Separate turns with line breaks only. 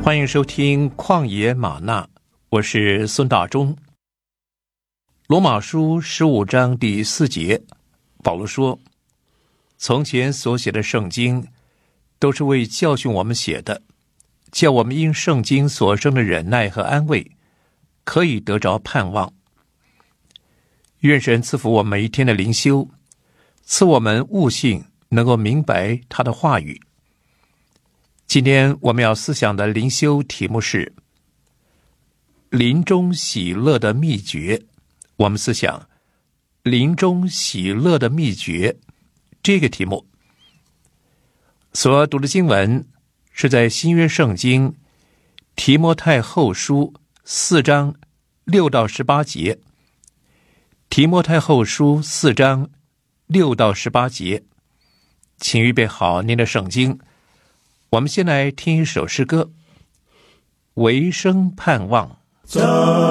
欢迎收听旷野吗哪，我是孙大中。罗马书15章第4节，保罗说，从前所写的圣经都是为教训我们写的，叫我们因圣经所生的忍耐和安慰，可以得着盼望。愿神赐福我们每一天的灵修，赐我们悟性，能够明白他的话语。今天我们要思想的灵修题目是临终喜乐的秘诀。我们思想临终喜乐的秘诀这个题目。所读的经文是在新约圣经提摩太后书4章6到18节。提摩太后书4章6到18节，请预备好您的圣经。我们先来听一首诗歌，唯生盼望。